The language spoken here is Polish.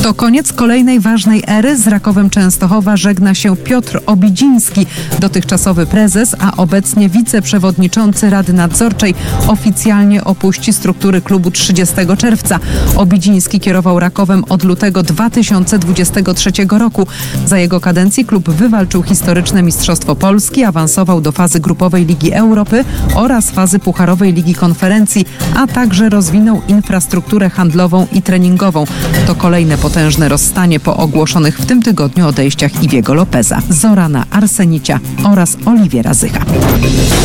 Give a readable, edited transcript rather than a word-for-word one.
To koniec kolejnej ważnej ery. Z Rakowem Częstochowa żegna się Piotr Obidziński, dotychczasowy prezes, a obecnie wiceprzewodniczący Rady Nadzorczej. Oficjalnie opuści struktury klubu 30 czerwca. Obidziński kierował Rakowem od lutego 2023 roku. Za jego kadencji klub wywalczył historyczne Mistrzostwo Polski, awansował do fazy grupowej Ligi Europy oraz fazy pucharowej Ligi Konferencji, a także rozwinął infrastrukturę handlową i treningową. To kolejne potężne rozstanie po ogłoszonych w tym tygodniu odejściach Iwiego Lopeza, Zorana Arsenicia oraz Oliwiera Zycha.